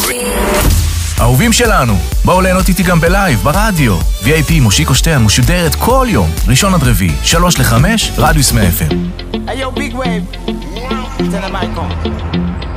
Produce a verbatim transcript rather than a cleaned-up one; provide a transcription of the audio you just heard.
אהובים שלנו, בואו ליהנות איתי גם בלייב, ברדיו. וי איי פי מושיקו שטרן משודרת כל יום, ראשון עד רביעי, שלוש לחמש, רדיוס מאה אף אם. Hey yo, big wave. Tell them I come.